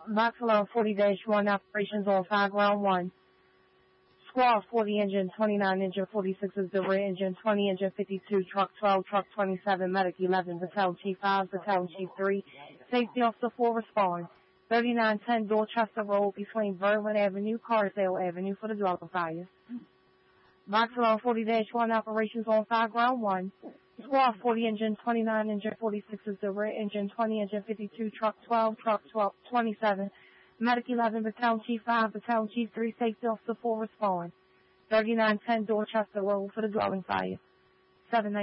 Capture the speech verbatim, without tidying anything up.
Buffalo forty dash one operations on five ground one. Squad forty engine, twenty-nine engine, forty-six is the rear engine, twenty engine, fifty-two truck twelve, truck twenty-seven, medic eleven, battalion chief five, battalion chief three, safety officer four respond. thirty-nine ten Dorchester Road between Berlin Avenue, Carsdale Avenue for the dwelling fire. Buffalo forty dash one operations on five ground one. Squad forty engine, twenty-nine engine, forty-six is the rear engine, twenty engine, fifty-two truck twelve, truck twelve, twenty-seven, medic eleven, battalion chief five, battalion chief three, safety officer four respond. thirty-nine ten Dorchester Road for the dwelling fire. seven